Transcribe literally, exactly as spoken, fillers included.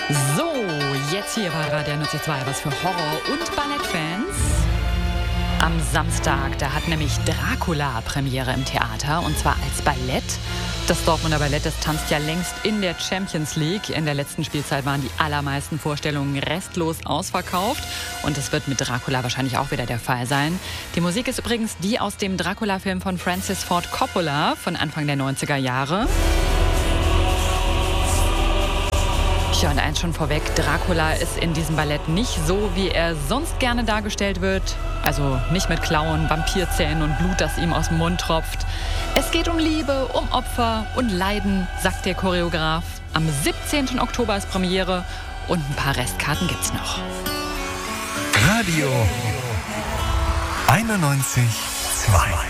So, jetzt hier bei Radio neunzig Komma zwei was für Horror- und Ballettfans. Am Samstag, da hat nämlich Dracula Premiere im Theater, und zwar als Ballett. Das Dortmunder Ballett, das tanzt ja längst in der Champions League. In der letzten Spielzeit waren die allermeisten Vorstellungen restlos ausverkauft. Und das wird mit Dracula wahrscheinlich auch wieder der Fall sein. Die Musik ist übrigens die aus dem Dracula-Film von Francis Ford Coppola von Anfang der neunziger Jahre. Ja, und eins schon vorweg, Dracula ist in diesem Ballett nicht so, wie er sonst gerne dargestellt wird. Also nicht mit Klauen, Vampirzähnen und Blut, das ihm aus dem Mund tropft. Es geht um Liebe, um Opfer und Leiden, sagt der Choreograf. Am siebzehnten Oktober ist Premiere und ein paar Restkarten gibt's noch. Radio einundneunzig Komma zwei